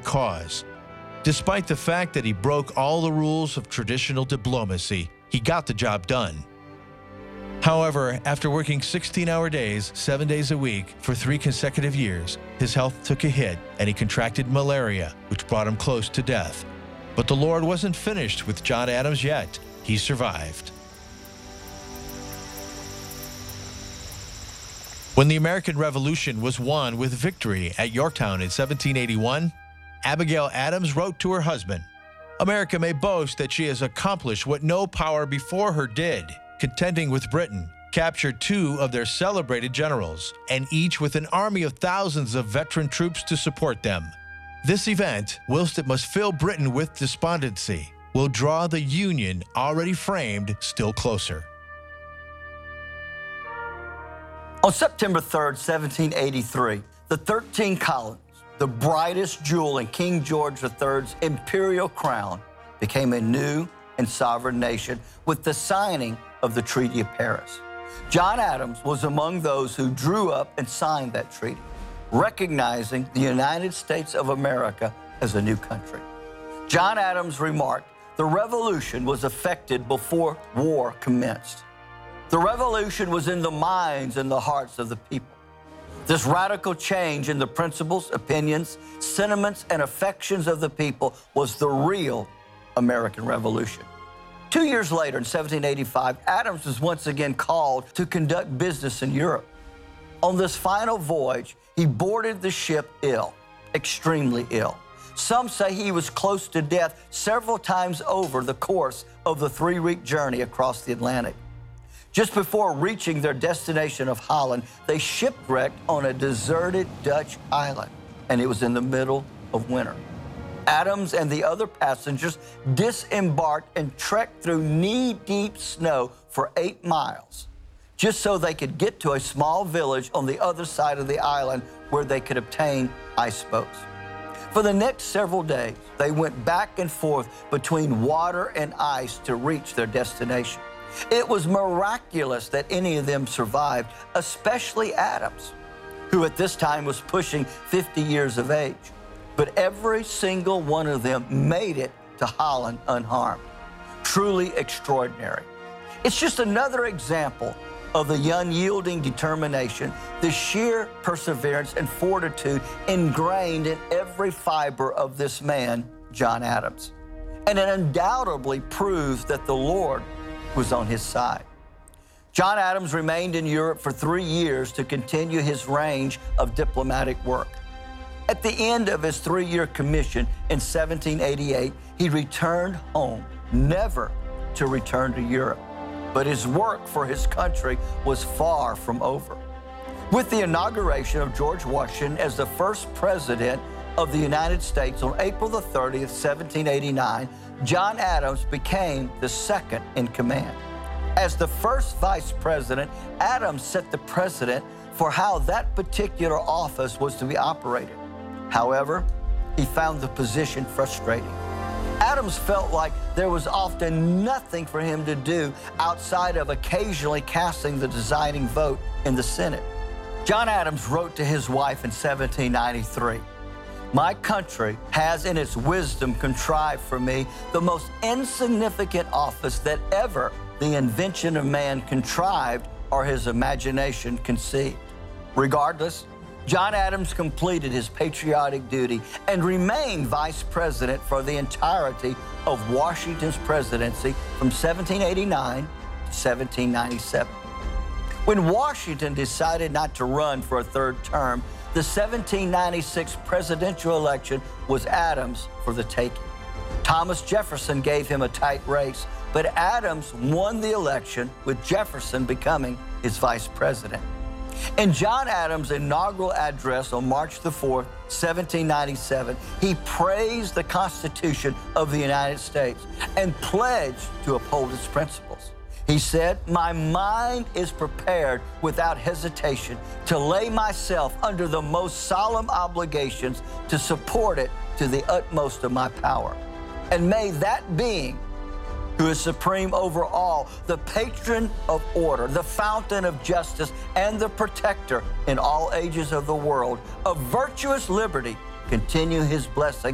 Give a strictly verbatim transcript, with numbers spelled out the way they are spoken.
cause. Despite the fact that he broke all the rules of traditional diplomacy, he got the job done. However, after working sixteen-hour days, seven days a week, for three consecutive years, his health took a hit and he contracted malaria, which brought him close to death. But the Lord wasn't finished with John Adams yet. He survived. When the American Revolution was won with victory at Yorktown in seventeen eighty-one, Abigail Adams wrote to her husband, "America may boast that she has accomplished what no power before her did, contending with Britain, captured two of their celebrated generals, and each with an army of thousands of veteran troops to support them. This event, whilst it must fill Britain with despondency, will draw the Union already framed still closer." On September third, seventeen eighty-three, the thirteen colonies, the brightest jewel in King George the third's imperial crown, became a new and sovereign nation with the signing of the Treaty of Paris. John Adams was among those who drew up and signed that treaty, recognizing the United States of America as a new country. John Adams remarked, "The revolution was effected before war commenced. The revolution was in the minds and the hearts of the people. This radical change in the principles, opinions, sentiments, and affections of the people was the real American Revolution." Two years later, in seventeen eighty-five, Adams was once again called to conduct business in Europe. On this final voyage, he boarded the ship ill, extremely ill. Some say he was close to death several times over the course of the three-week journey across the Atlantic. Just before reaching their destination of Holland, they shipwrecked on a deserted Dutch island, and it was in the middle of winter. Adams and the other passengers disembarked and trekked through knee-deep snow for eight miles, just so they could get to a small village on the other side of the island where they could obtain ice boats. For the next several days, they went back and forth between water and ice to reach their destination. It was miraculous that any of them survived, especially Adams, who at this time was pushing fifty years of age. But every single one of them made it to Holland unharmed. Truly extraordinary. It's just another example of the unyielding determination, the sheer perseverance and fortitude ingrained in every fiber of this man, John Adams. And it undoubtedly proves that the Lord was on his side. John Adams remained in Europe for three years to continue his range of diplomatic work. At the end of his three-year commission in seventeen eighty-eight, he returned home, never to return to Europe. But his work for his country was far from over. With the inauguration of George Washington as the first president of the United States on April the thirtieth, seventeen eighty-nine, John Adams became the second in command. As the first vice president, Adams set the precedent for how that particular office was to be operated. However, he found the position frustrating. Adams felt like there was often nothing for him to do outside of occasionally casting the deciding vote in the Senate. John Adams wrote to his wife in seventeen ninety-three, "My country has in its wisdom contrived for me the most insignificant office that ever the invention of man contrived or his imagination conceived." Regardless, John Adams completed his patriotic duty and remained vice president for the entirety of Washington's presidency from seventeen eighty-nine to seventeen ninety-seven. When Washington decided not to run for a third term, the seventeen ninety-six presidential election was Adams for the taking. Thomas Jefferson gave him a tight race, but Adams won the election, with Jefferson becoming his vice president. In John Adams' inaugural address on March the fourth, seventeen ninety-seven, he praised the Constitution of the United States and pledged to uphold its principles. He said, "My mind is prepared without hesitation to lay myself under the most solemn obligations to support it to the utmost of my power. And may that being who is supreme over all, the patron of order, the fountain of justice, and the protector in all ages of the world, of virtuous liberty, continue his blessing